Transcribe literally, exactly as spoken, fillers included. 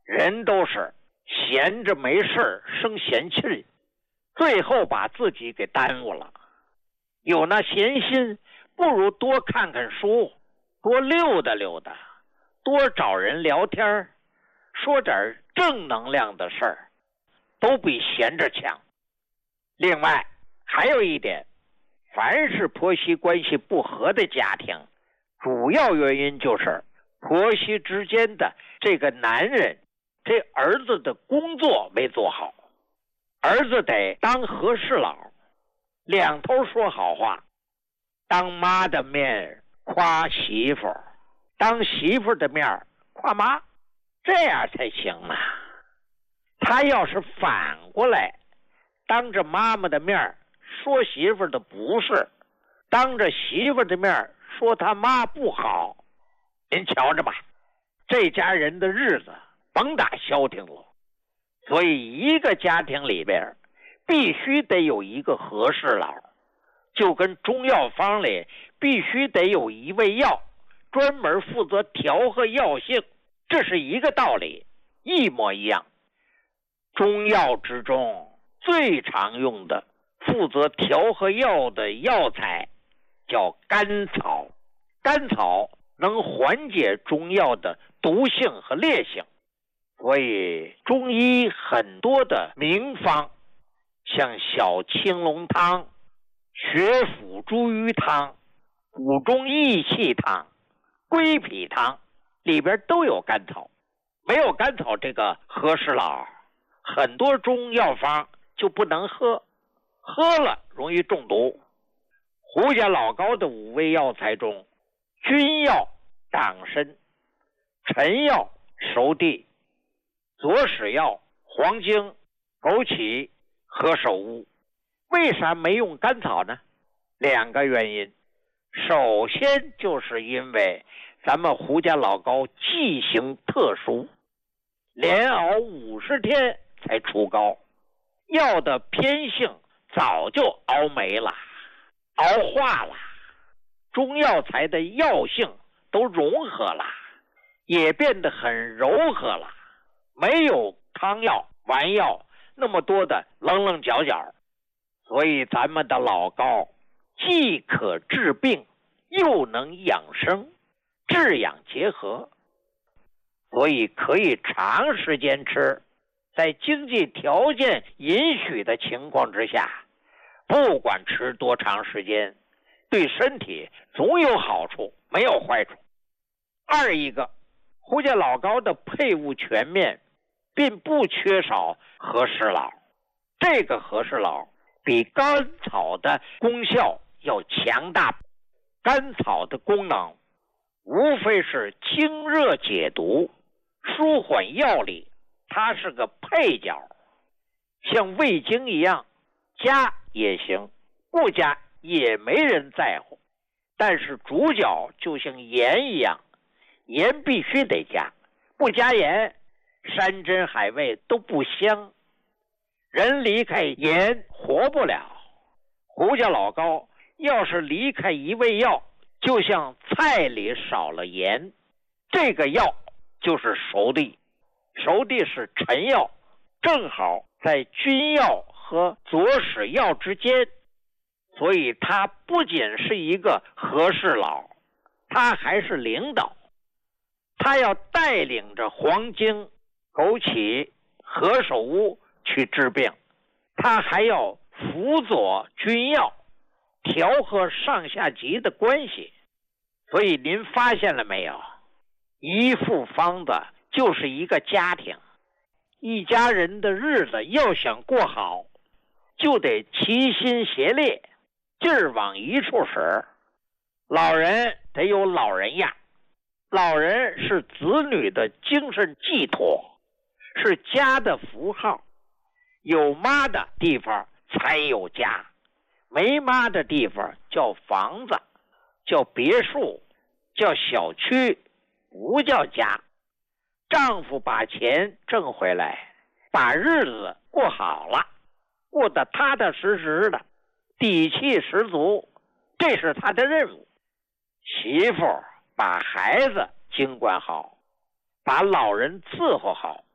人都是闲着没事生闲气，最后把自己给耽误了。有那闲心，不如多看看书，多溜达溜达，多找人聊天，说点正能量的事儿，都比闲着强。另外还有一点，凡是婆媳关系不和的家庭，主要原因就是婆媳之间的这个男人，这儿子的工作没做好。儿子得当和事佬，两头说好话，当妈的面夸媳妇，当媳妇的面夸妈，这样才行啊。他要是反过来，当着妈妈的面说媳妇的不是，当着媳妇的面说他妈不好，您瞧着吧，这家人的日子甭打消停了。所以一个家庭里边必须得有一个和事佬，就跟中药方里必须得有一味药专门负责调和药性，这是一个道理，一模一样。中药之中最常用的负责调和药的药材叫甘草，甘草能缓解中药的毒性和烈性。所以中医很多的名方，像小青龙汤、血府茱萸汤、谷中益气汤、归脾汤，里边都有甘草。没有甘草这个和事佬，很多中药方就不能喝，喝了容易中毒。胡家老高的五味药材中，君药党参、陈药熟地、左使药黄精、枸杞、何首乌。为啥没用甘草呢？两个原因。首先就是因为咱们胡家老高剂型特殊，连熬五十天才出膏，药的偏性早就熬没了，熬化了，中药材的药性都融合了，也变得很柔和了，没有汤药丸药那么多的棱棱角角。所以咱们的老高既可治病又能养生，治养结合，所以可以长时间吃，在经济条件允许的情况之下，不管吃多长时间，对身体总有好处，没有坏处。二一个，胡家老高的配伍全面，并不缺少和事佬。这个和事佬比甘草的功效要强大。甘草的功能无非是清热解毒、舒缓药力，它是个配角，像味精一样，加也行，不加也没人在乎。但是主角就像盐一样，盐必须得加，不加盐，山珍海味都不香。人离开盐活不了。胡家老高要是离开一味药，就像菜里少了盐，这个药就是熟地。熟地是陈药，正好在君药和左使药之间，所以他不仅是一个和事佬，他还是领导。他要带领着黄精、枸杞、何首乌去治病，他还要辅佐君药，调和上下级的关系。所以您发现了没有，一副方子就是一个家庭，一家人的日子要想过好，就得齐心协力，劲儿往一处使。老人得有老人样，老人是子女的精神寄托，是家的符号。有妈的地方才有家，没妈的地方叫房子，叫别墅，叫小区，不叫家。丈夫把钱挣回来，把日子过好了，过得踏踏实实的，底气十足，这是他的任务。媳妇把孩子经管好，把老人伺候好，